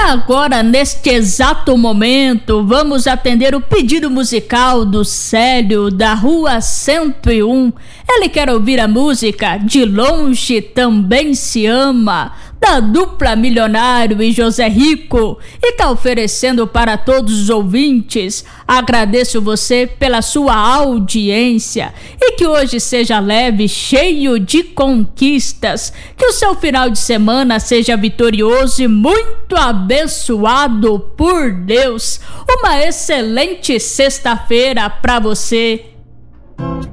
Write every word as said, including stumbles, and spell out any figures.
agora, neste exato momento, vamos atender o pedido musical do Célio, da Rua cento e um. Ele quer ouvir a música De Longe Também Se Ama, da dupla Milionário e José Rico, e tá oferecendo para todos os ouvintes. Agradeço você pela sua audiência e que hoje seja leve, cheio de conquistas, que o seu final de semana seja vitorioso e muito abençoado por Deus. Uma excelente sexta-feira para você.